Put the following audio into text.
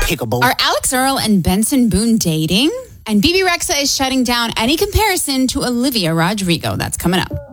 Pickable. Are Alex Earl and Benson Boone dating? And BB Rexa is shutting down any comparison to Olivia Rodrigo. That's coming up.